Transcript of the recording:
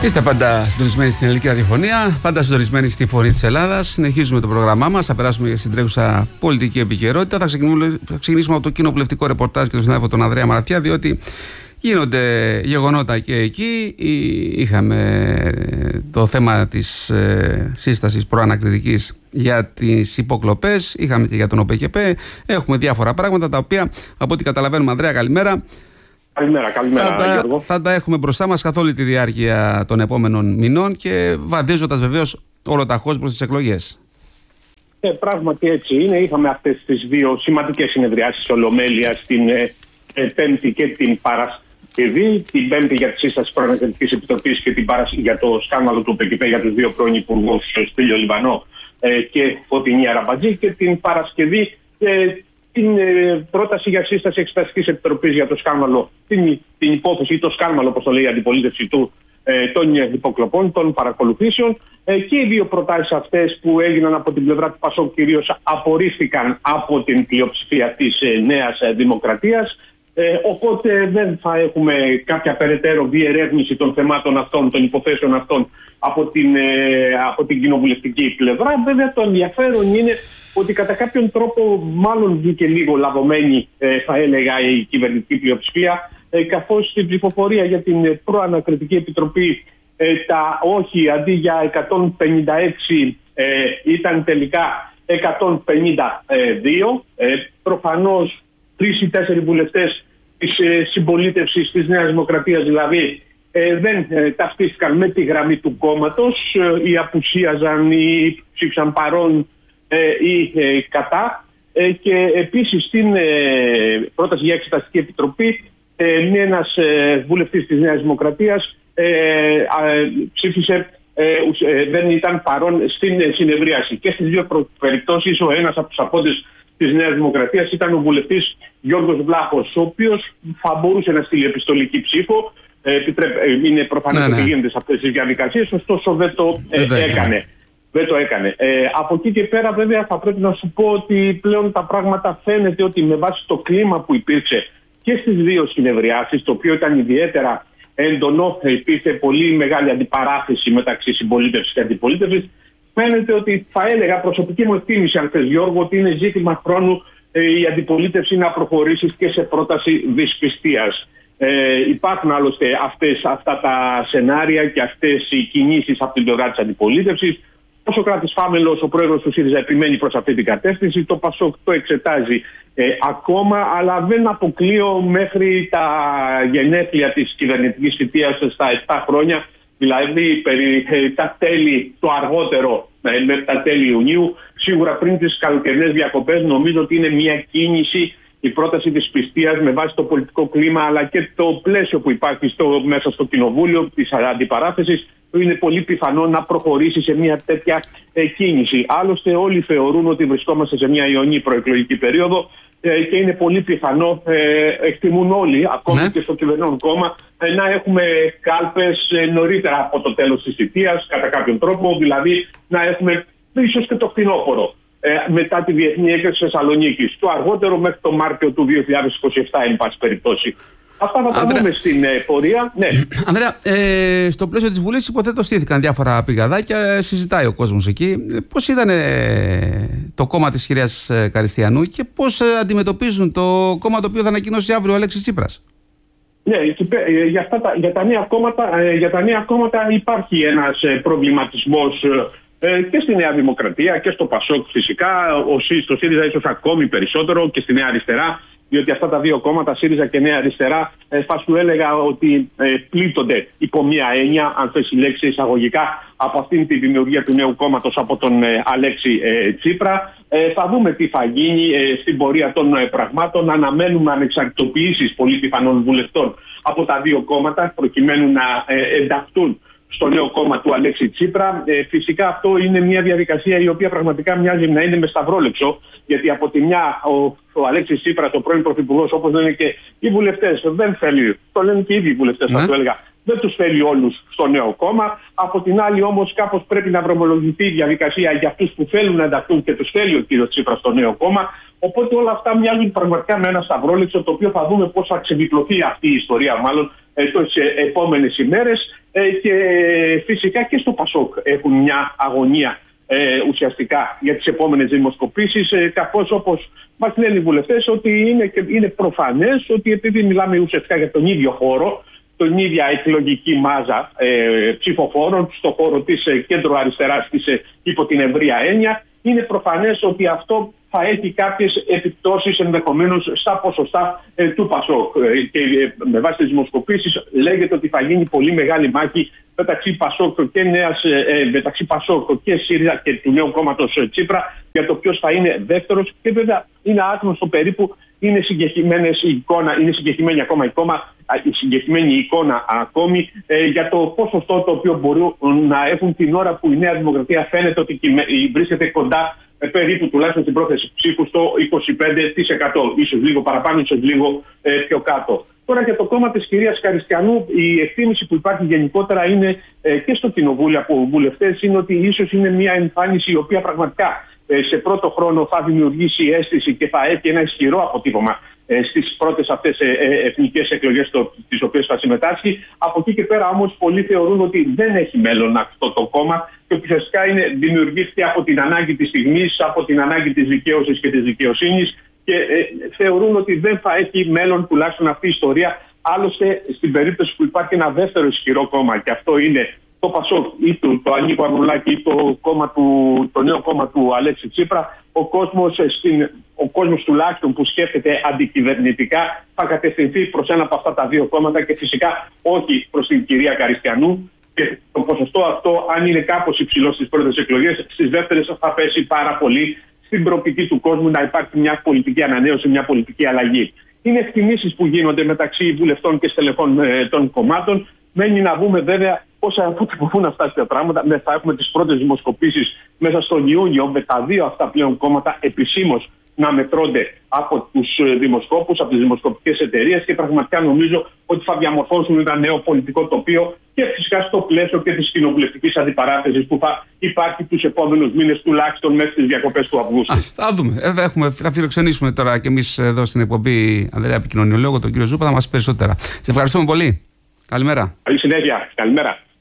Είστε πάντα συντονισμένοι στην Ελληνική Ραδιοφωνία, πάντα συντονισμένοι στη Φωνή της Ελλάδας. Συνεχίζουμε το πρόγραμμά μας. Θα περάσουμε στην τρέχουσα πολιτική επικαιρότητα. Θα ξεκινήσουμε από το κοινοβουλευτικό ρεπορτάζ και τον συνάδελφο τον Ανδρέα Μαραθιά, διότι γίνονται γεγονότα και εκεί. Είχαμε το θέμα της σύστασης προανακριτικής για τις υποκλοπές, είχαμε και για τον ΟΠΕΚΕΠΕ. Έχουμε διάφορα πράγματα τα οποία, από ό,τι καταλαβαίνουμε, Ανδρέα, καλημέρα. Καλημέρα, Γιώργο. Θα τα έχουμε μπροστά μας καθ' όλη τη διάρκεια των επόμενων μηνών και βαδίζοντας βεβαίως ολοταχώς προς τις εκλογές. Πράγματι έτσι είναι. Είχαμε αυτές τις δύο σημαντικές συνεδριάσεις Ολομέλειας, την Πέμπτη και την Παρασκευή. Την Πέμπτη για τη σύσταση προανακριτικής επιτροπής και την Παρασκευή για το σκάνδαλο του ΟΠΕΚΕΠΕ για τους δύο πρώην υπουργούς, Στέλιο Λιβανό και Φωτεινή Αραμπατζή, και την Παρασκευή την πρόταση για σύσταση εξεταστικής επιτροπής για το σκάνδαλο, την υπόθεση ή το σκάνδαλο, όπως το λέει η αντιπολίτευση των υποκλοπών, των παρακολουθήσεων. Και οι δύο προτάσεις αυτές που έγιναν από την πλευρά του ΠΑΣΟΚ κυρίως απορρίφθηκαν από την πλειοψηφία της Νέας Δημοκρατίας. Οπότε δεν θα έχουμε κάποια περαιτέρω διερεύνηση των θεμάτων αυτών, των υποθέσεων αυτών από την κοινοβουλευτική πλευρά. Βέβαια το ενδιαφέρον είναι ότι κατά κάποιον τρόπο μάλλον βγήκε λίγο λαβωμένη, θα έλεγα, η κυβερνητική πλειοψηφία, καθώς στην ψηφοφορία για την προανακριτική επιτροπή τα όχι αντί για 156 ήταν τελικά 152. Προφανώς 3 ή 4 βουλευτές της συμπολίτευσης της Νέας Δημοκρατίας δηλαδή δεν ταυτίστηκαν με τη γραμμή του κόμματος, ή απουσίαζαν ή ψήφισαν παρόν ή κατά. Και επίσης στην πρόταση για εξεταστική επιτροπή ένας βουλευτής της Νέας Δημοκρατίας ψήφισε, δεν ήταν παρόν στην συνεδρίαση. Και στις δύο περιπτώσεις ο ένας από τους απόντες της Νέας Δημοκρατίας ήταν ο βουλευτής Γιώργος Βλάχος, ο οποίος θα μπορούσε να στείλει επιστολική ψήφο. Είναι προφανές ότι γίνεται σε αυτές τις διαδικασίες, ωστόσο δεν το έκανε. Δεν το έκανε. Από εκεί και πέρα βέβαια θα πρέπει να σου πω ότι πλέον τα πράγματα φαίνεται ότι με βάση το κλίμα που υπήρξε και στις δύο συνεδριάσεις, το οποίο ήταν ιδιαίτερα έντονο, υπήρχε πολύ μεγάλη αντιπαράθεση μεταξύ συμπολίτευσης και αντιπολίτευσης. Φαίνεται ότι, θα έλεγα, προσωπική μου εκτίμηση, αν θες, Γιώργο, ότι είναι ζήτημα χρόνου η αντιπολίτευση να προχωρήσει και σε πρόταση δυσπιστίας. Υπάρχουν άλλωστε αυτά τα σενάρια και αυτές οι κινήσεις από την πλευρά της αντιπολίτευσης. Όσο κράτης φάμελος, ο πρόεδρος του ΣΥΡΙΖΑ επιμένει προς αυτή την κατεύθυνση. Το ΠΑΣΟΚ το εξετάζει ακόμα, αλλά δεν αποκλείω μέχρι τα γενέθλια της κυβερνητικής θητείας στα 7 χρόνια, δηλαδή περί τα τέλη, το αργότερο μέχρι τα τέλη Ιουνίου, σίγουρα πριν τις καλοκαιρινές διακοπές. Νομίζω ότι είναι μια κίνηση η πρόταση της πιστείας με βάση το πολιτικό κλίμα αλλά και το πλαίσιο που υπάρχει μέσα στο κοινοβούλιο της αντιπαράθεσης. Είναι πολύ πιθανό να προχωρήσει σε μια τέτοια κίνηση. Άλλωστε όλοι θεωρούν ότι βρισκόμαστε σε μια ιονή προεκλογική περίοδο και είναι πολύ πιθανό, εκτιμούν όλοι, ακόμη και στο κυβερνών κόμμα, να έχουμε κάλπες νωρίτερα από το τέλος της θητείας, κατά κάποιον τρόπο, δηλαδή να έχουμε ίσως και το φθινόπωρο μετά τη Διεθνή Έκθεση Θεσσαλονίκης, το αργότερο μέχρι το Μάρτιο του 2027, εν πάση περιπτώσει. Αυτά θα τα δούμε στην πορεία. Ναι. Ανδρέα, στο πλαίσιο της Βουλής υποθέτω στήθηκαν διάφορα πηγαδάκια, συζητάει ο κόσμος εκεί. Πώς είδανε το κόμμα της κυρίας Καριστιανού και πώς αντιμετωπίζουν το κόμμα το οποίο θα ανακοινώσει αύριο ο Αλέξης Τσίπρας? Ναι, για τα νέα κόμματα υπάρχει ένας προβληματισμός και στη Νέα Δημοκρατία και στο ΠΑΣΟΚ φυσικά, στο ΣΥΡΙΖΑ ίσως ακόμη περισσότερο, και στη Νέα Αριστερά, διότι αυτά τα δύο κόμματα, ΣΥΡΙΖΑ και Νέα Αριστερά, θα σου έλεγα ότι πλήττονται υπό μία έννοια, αν θες η λέξη εισαγωγικά, από αυτήν τη δημιουργία του νέου κόμματος από τον Αλέξη Τσίπρα. Θα δούμε τι θα γίνει στην πορεία των πραγμάτων. Αναμένουμε ανεξαρτητοποιήσεις πολύ πιθανών βουλευτών από τα δύο κόμματα, προκειμένου να ενταχθούν στο νέο κόμμα του Αλέξη Τσίπρα. Φυσικά αυτό είναι μια διαδικασία η οποία πραγματικά μοιάζει να είναι με σταυρόλεξο, γιατί από τη μια ο Αλέξης Τσίπρας, ο πρώην πρωθυπουργός, όπως λένε και οι βουλευτές, δεν θέλει, το λένε και οι ίδιοι βουλευτές, θα το έλεγα, δεν τους θέλει όλους στο νέο κόμμα. Από την άλλη όμως κάπως πρέπει να δρομολογηθεί η διαδικασία για αυτούς που θέλουν να ενταχθούν και τους θέλει ο κύριος Τσίπρας στο νέο κόμμα. Οπότε όλα αυτά μοιάζουν πραγματικά με ένα σταυρόλεξο, το οποίο θα δούμε πώς θα ξεδιπλωθεί αυτή η ιστορία, μάλλον τις επόμενες ημέρες και φυσικά και στο ΠΑΣΟΚ έχουν μια αγωνία ουσιαστικά για τις επόμενες δημοσκοπήσεις, καθώς όπως μας λένε οι βουλευτές ότι είναι προφανές ότι επειδή μιλάμε ουσιαστικά για τον ίδιο χώρο, την ίδια εκλογική μάζα ψηφοφόρων στο χώρο της κέντρο-αριστεράς υπό την ευρεία έννοια, είναι προφανές ότι αυτό θα έχει κάποιες επιπτώσεις ενδεχομένως στα ποσοστά του ΠΑΣΟΚ. Και με βάση τις δημοσκοπήσεις λέγεται ότι θα γίνει πολύ μεγάλη μάχη μεταξύ ΠΑΣΟΚ και ΣΥΡΙΖΑ και του νέου κόμματος Τσίπρα για το ποιος θα είναι δεύτερος, και βέβαια είναι άγνωστο περίπου, είναι συγκεκριμένη ακόμα η εικόνα ακόμη για το ποσοστό το οποίο μπορούν να έχουν την ώρα που η Νέα Δημοκρατία φαίνεται ότι βρίσκεται κοντά περίπου τουλάχιστον στην πρόθεση ψήφου στο 25%. Ίσως λίγο παραπάνω, ίσως λίγο πιο κάτω. Τώρα για το κόμμα της κυρίας Καριστιανού, η εκτίμηση που υπάρχει γενικότερα είναι και στο κοινοβούλιο από βουλευτές είναι ότι ίσως είναι μια εμφάνιση η οποία πραγματικά σε πρώτο χρόνο θα δημιουργήσει αίσθηση και θα έχει ένα ισχυρό αποτύπωμα στις πρώτες αυτές εθνικές εκλογές τις οποίες θα συμμετάσχει. Από εκεί και πέρα όμως πολλοί θεωρούν ότι δεν έχει μέλλον αυτό το κόμμα και ότι ουσιαστικά δημιουργήθηκε από την ανάγκη της στιγμής, από την ανάγκη της δικαίωσης και της δικαιοσύνης και θεωρούν ότι δεν θα έχει μέλλον τουλάχιστον αυτή η ιστορία. Άλλωστε στην περίπτωση που υπάρχει ένα δεύτερο ισχυρό κόμμα και αυτό είναι το ΠΑΣΟΚ ή το Αλίκο Ανδρουλάκη ή το νέο κόμμα του Αλέξη Τσίπρα, ο κόσμος τουλάχιστον που σκέφτεται αντικυβερνητικά θα κατευθυνθεί προς ένα από αυτά τα δύο κόμματα και φυσικά όχι προς την κυρία Καριστιανού. Και το ποσοστό αυτό, αν είναι κάπως υψηλό στις πρώτες εκλογές, στις δεύτερες θα πέσει πάρα πολύ στην προοπτική του κόσμου να υπάρχει μια πολιτική ανανέωση, μια πολιτική αλλαγή. Είναι εκτιμήσεις που γίνονται μεταξύ βουλευτών και στελεχών των κομμάτων. Μένει να δούμε βέβαια πώς θα αποτυπωθούν αυτά τα πράγματα. Θα έχουμε τις πρώτες δημοσκοπήσεις μέσα στον Ιούνιο με τα δύο αυτά πλέον κόμματα επισήμως να μετρώνται από τους δημοσκόπους, από τις δημοσκοπικές εταιρείες και πραγματικά νομίζω ότι θα διαμορφώσουν ένα νέο πολιτικό τοπίο και φυσικά στο πλαίσιο και της κοινοβουλευτικής αντιπαράθεσης που θα υπάρχει τους επόμενους μήνες τουλάχιστον μέχρι τις διακοπές του Αυγούστου. Θα δούμε. Θα φιλοξενήσουμε τώρα και εμείς εδώ στην εκπομπή Ανδρέα Επικοινωνιολόγο, τον κύριο Ζούπα, θα μας πει περισσότερα. Σε ευχαριστούμε πολύ. Καλημέρα. Καλή συνέχεια. Καλημέρα.